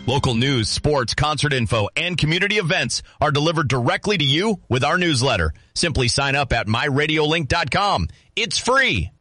Local news, sports, concert info, and community events are delivered directly to you with our newsletter. Simply sign up at myradiolink.com. It's free.